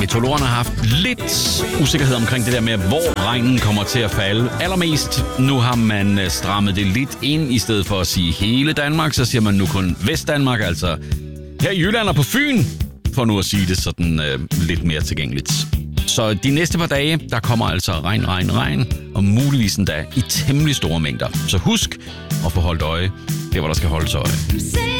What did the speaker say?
Meteorologerne har haft lidt usikkerhed omkring det der med, hvor regnen kommer til at falde. Allermest nu har man strammet det lidt ind, i stedet for at sige hele Danmark, så siger man nu kun Vestdanmark, altså her i Jylland og på Fyn, for nu at sige det sådan lidt mere tilgængeligt. Så de næste par dage, der kommer altså regn, og muligvis endda i temmelig store mængder. Så husk at få holdt øje, det hvor der skal holdes øje.